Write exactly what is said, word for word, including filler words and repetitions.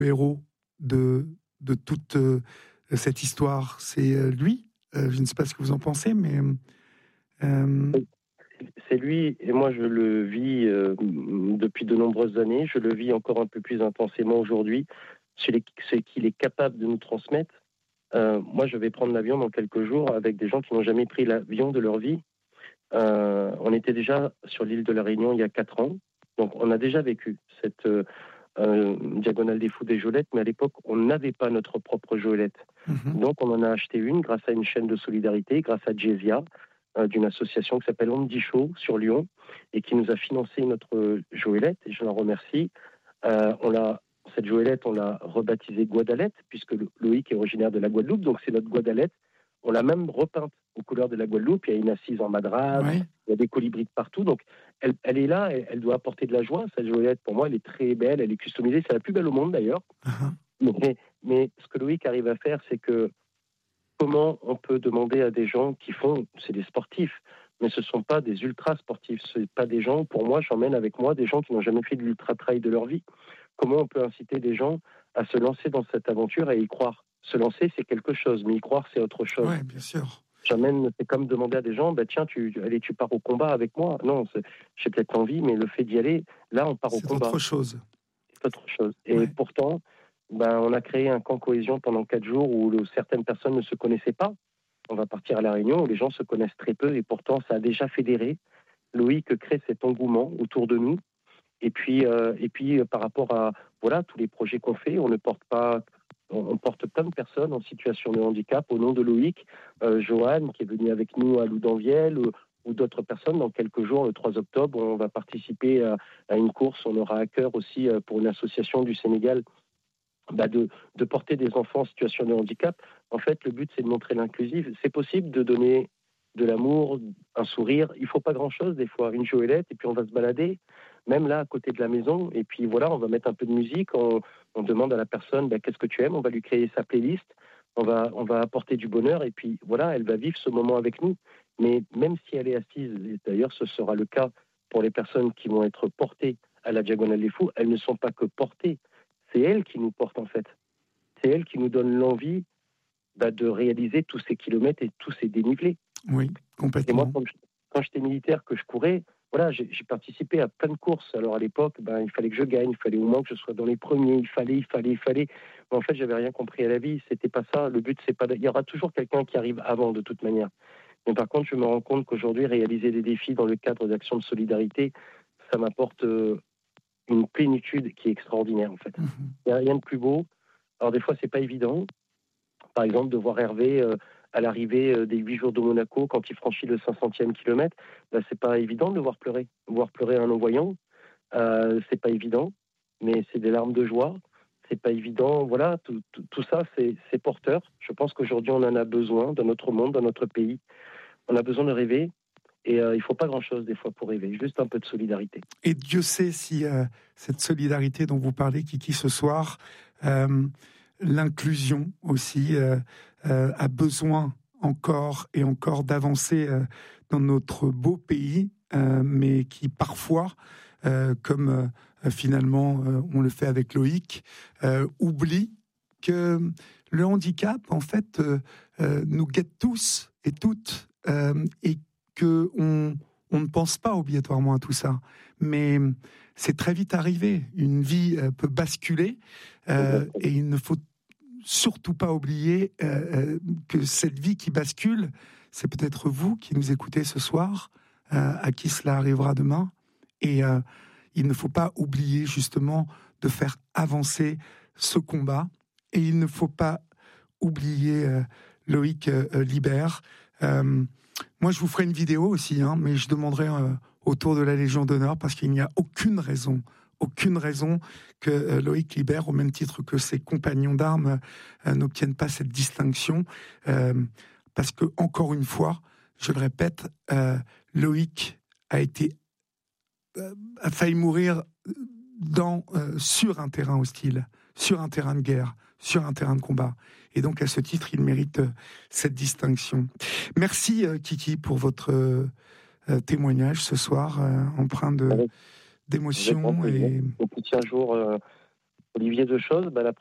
le héros de, de toute euh, cette histoire, c'est euh, lui. Euh, je ne sais pas ce que vous en pensez, mais... Euh... C'est lui, et moi je le vis euh, depuis de nombreuses années, je le vis encore un peu plus intensément aujourd'hui, ce qu'il est capable de nous transmettre. Euh, moi je vais prendre l'avion dans quelques jours avec des gens qui n'ont jamais pris l'avion de leur vie. Euh, on était déjà sur l'île de la Réunion il y a quatre ans, donc on a déjà vécu cette euh, euh, diagonale des Fous des Jolettes, mais à l'époque on n'avait pas notre propre Joëlette. Mm-hmm. Donc on en a acheté une grâce à une chaîne de solidarité, grâce à Jezia, euh, d'une association qui s'appelle Andy Show sur Lyon, et qui nous a financé notre Joëlette, et je la remercie. Euh, on l'a, cette Joëlette, on l'a rebaptisée Guadalette, puisque Loïc est originaire de la Guadeloupe, donc c'est notre Guadalette. On l'a même repeinte aux couleurs de la Guadeloupe. Il y a une assise en madras, ouais. Il y a des colibris de partout. Donc, elle, elle est là, elle, elle doit apporter de la joie. Cette Joëlette, pour moi, elle est très belle, elle est customisée. C'est la plus belle au monde, d'ailleurs. Uh-huh. Mais, mais ce que Loïc arrive à faire, c'est que comment on peut demander à des gens qui font... C'est des sportifs, mais ce ne sont pas des ultra-sportifs. Ce ne sont pas des gens... Pour moi, j'emmène avec moi des gens qui n'ont jamais fait de l'ultra-trail de leur vie. Comment on peut inciter des gens à se lancer dans cette aventure et y croire? Se lancer, c'est quelque chose, mais y croire, c'est autre chose. Oui, bien sûr. J'amène, c'est comme demander à des gens, bah, tiens, tu, allez, tu pars au combat avec moi. Non, j'ai peut-être envie, mais le fait d'y aller, là, on part c'est au combat. C'est autre chose. C'est autre chose. Et ouais. pourtant, ben, on a créé un camp cohésion pendant quatre jours où le, certaines personnes ne se connaissaient pas. On va partir à La Réunion où les gens se connaissent très peu, et pourtant, ça a déjà fédéré. Loïc crée cet engouement autour de nous. Et puis, euh, et puis euh, par rapport à voilà, tous les projets qu'on fait, on ne porte pas... On porte plein de personnes en situation de handicap au nom de Loïc, euh, Joanne qui est venue avec nous à Loudanvielle, ou, ou d'autres personnes. Dans quelques jours, le trois octobre, on va participer à, à une course. On aura à cœur aussi euh, pour une association du Sénégal bah de, de porter des enfants en situation de handicap. En fait, le but, c'est de montrer l'inclusive. C'est possible de donner de l'amour, un sourire. Il ne faut pas grand-chose, des fois, une Joëlette, et puis on va se balader, même là, à côté de la maison. Et puis voilà, on va mettre un peu de musique. On, on demande à la personne, bah, qu'est-ce que tu aimes? On va lui créer sa playlist. On va, on va apporter du bonheur. Et puis voilà, elle va vivre ce moment avec nous. Mais même si elle est assise, et d'ailleurs, ce sera le cas pour les personnes qui vont être portées à la Diagonale des Fous, elles ne sont pas que portées. C'est elle qui nous porte, en fait. C'est elle qui nous donne l'envie bah, de réaliser tous ces kilomètres et tous ces dénivelés. Oui, complètement. Et moi, quand, je, quand j'étais militaire, que je courais, voilà, j'ai, j'ai participé à plein de courses. Alors, à l'époque, ben, il fallait que je gagne, il fallait au moins que je sois dans les premiers, il fallait, il fallait, il fallait. Mais en fait, j'avais rien compris à la vie. C'était pas ça. Le but, c'est pas... Il y aura toujours quelqu'un qui arrive avant, de toute manière. Mais par contre, je me rends compte qu'aujourd'hui, réaliser des défis dans le cadre d'actions de solidarité, ça m'apporte... Euh, une plénitude qui est extraordinaire, en fait. Il n'y a rien de plus beau. Alors, des fois, c'est pas évident. Par exemple, de voir Hervé euh, à l'arrivée euh, des huit jours de Monaco, quand il franchit le cinq centième kilomètre, ben, c'est pas évident de le voir pleurer. Voir pleurer un non-voyant, euh, c'est pas évident, mais c'est des larmes de joie. C'est pas évident. Voilà, tout, tout, tout ça, c'est, c'est porteur. Je pense qu'aujourd'hui, on en a besoin dans notre monde, dans notre pays. On a besoin de rêver. Et euh, il ne faut pas grand-chose des fois pour rêver, juste un peu de solidarité. Et Dieu sait si euh, cette solidarité dont vous parlez, Kiki, ce soir, euh, l'inclusion aussi, euh, euh, a besoin encore et encore d'avancer euh, dans notre beau pays, euh, mais qui parfois, euh, comme euh, finalement euh, on le fait avec Loïc, euh, oublie que le handicap, en fait, euh, euh, nous guette tous et toutes, euh, et qu'on on ne pense pas obligatoirement à tout ça, mais c'est très vite arrivé. Une vie euh, peut basculer, euh, et il ne faut surtout pas oublier euh, que cette vie qui bascule, c'est peut-être vous qui nous écoutez ce soir, euh, à qui cela arrivera demain, et euh, il ne faut pas oublier justement de faire avancer ce combat, et il ne faut pas oublier euh, Loïc euh, Libert. Euh, Moi, je vous ferai une vidéo aussi, hein, mais je demanderai euh, autour de la Légion d'honneur, parce qu'il n'y a aucune raison, aucune raison que euh, Loïc Libert, au même titre que ses compagnons d'armes, euh, n'obtiennent pas cette distinction, euh, parce que, encore une fois, je le répète, euh, Loïc a été euh, a failli mourir dans euh, sur un terrain hostile, sur un terrain de guerre, sur un terrain de combat. Et donc, à ce titre, il mérite euh, cette distinction. Merci, euh, Kiki, pour votre euh, témoignage ce soir, euh, empreint de, avec, d'émotion. avec et... Un petit un jour, euh, Olivier, deux choses. Bah, la